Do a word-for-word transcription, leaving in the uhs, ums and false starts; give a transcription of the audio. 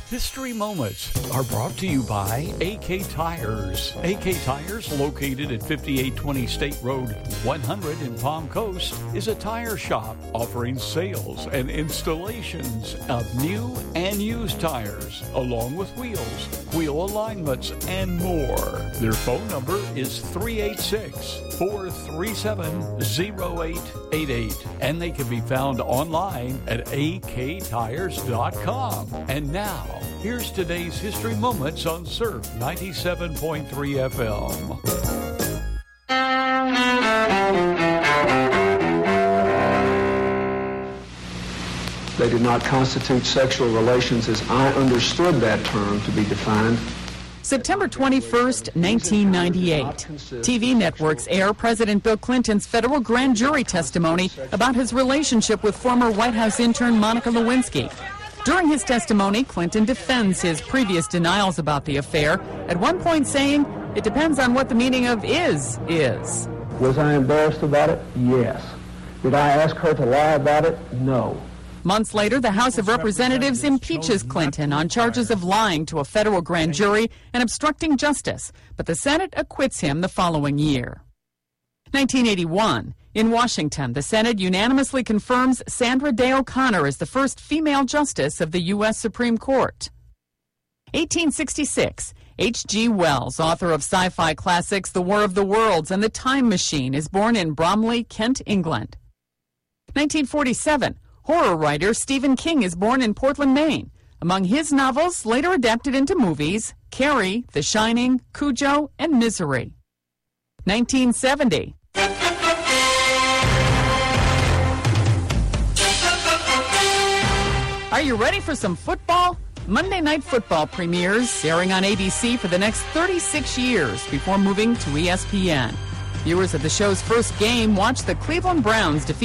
History Moments are brought to you by A K Tires. A K Tires, located at fifty-eight twenty State Road one hundred in Palm Coast, is a tire shop offering sales and installations of new and used tires, along with wheels, wheel alignments, and more. Their phone number is three eight six, four three seven, zero eight eight eight, and they can be found online at a k tires dot com. And now, here's today's History Moments on Surf ninety-seven point three F M. They did not constitute sexual relations as I understood that term to be defined. September twenty-first, nineteen ninety-eight. T V networks air President Bill Clinton's federal grand jury testimony about his relationship with former White House intern Monica Lewinsky. During his testimony, Clinton defends his previous denials about the affair, at one point saying, "It depends on what the meaning of is, is." Was I embarrassed about it? Yes. Did I ask her to lie about it? No. Months later, the House of Representatives impeaches Clinton on charges of lying to a federal grand jury and obstructing justice, but the Senate acquits him the following year. nineteen eighty-one. In Washington, the Senate unanimously confirms Sandra Day O'Connor as the first female justice of the U S Supreme Court. eighteen sixty-six. H G Wells, author of sci-fi classics The War of the Worlds and The Time Machine, is born in Bromley, Kent, England. nineteen forty-seven. Horror writer Stephen King is born in Portland, Maine. Among his novels, later adapted into movies, Carrie, The Shining, Cujo, and Misery. nineteen seventy. Are you ready for some football? Monday Night Football premieres, airing on A B C for the next thirty-six years before moving to E S P N. Viewers of the show's first game watch the Cleveland Browns defeat